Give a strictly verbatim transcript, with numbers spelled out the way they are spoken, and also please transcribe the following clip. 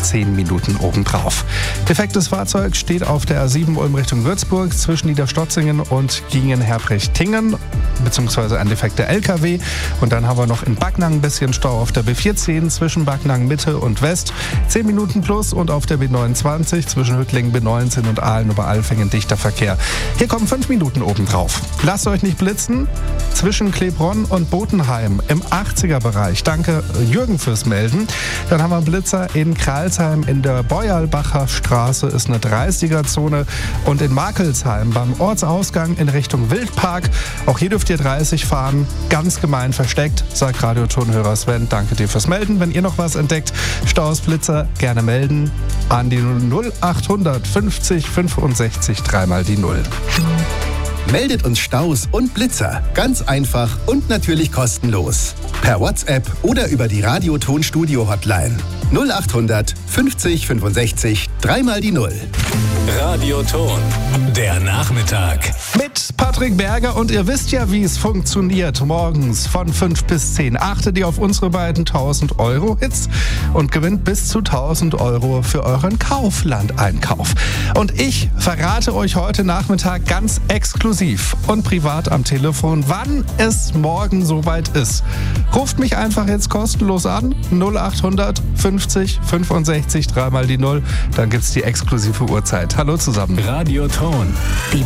zehn Minuten obendrauf. Defektes Fahrzeug steht auf der A sieben Ulm Richtung Würzburg zwischen Niederstotzingen und Gingen-Herbrecht-Tingen, beziehungsweise ein defekter L K W. Und dann haben wir noch in Backnang ein bisschen Stau auf der B vierzehn zwischen Backnang Mitte und West, zehn Minuten plus, und auf der B neunundzwanzig zwischen Hüttlingen, B neunzehn und Aalen über Alfingen dichter Verkehr. Hier kommen fünf Minuten obendrauf. Lasst euch nicht blitzen. Zwischen Klebronn und Botenheim im achtziger-Bereich. Danke Jürgen fürs Melden. Dann haben wir einen Blitzer in Kralsheim in der Beuerlbacher Straße ist eine dreißiger-Zone, und in Markelsheim beim Ortsausgang in Richtung Wildpark. Auch hier dürft ihr dreißig fahren. Ganz gemein versteckt, sagt Radiotonhörer Sven. Danke dir fürs Melden. Wenn ihr noch was entdeckt, Staus, Blitzer, gerne melden an die null achthundert fünfzig fünfundsechzig dreimal die null. Meldet uns Staus und Blitzer. Ganz einfach und natürlich kostenlos. Per WhatsApp oder über die Radioton-Studio-Hotline. null achthundert fünfzig fünfundsechzig dreimal die null. Radioton, der Nachmittag. Mit Patrick Berger, und ihr wisst ja, wie es funktioniert. Morgens von fünf bis zehn achtet ihr auf unsere beiden tausend Euro Hits und gewinnt bis zu tausend Euro für euren Kaufland-Einkauf. Und ich verrate euch heute Nachmittag ganz exklusiv und privat am Telefon, wann es morgen soweit ist. Ruft mich einfach jetzt kostenlos an, null achthundert fünfzig fünfundsechzig dreimal die null, dann gibt's die exklusive Uhrzeit. Hallo zusammen. Radioton. Die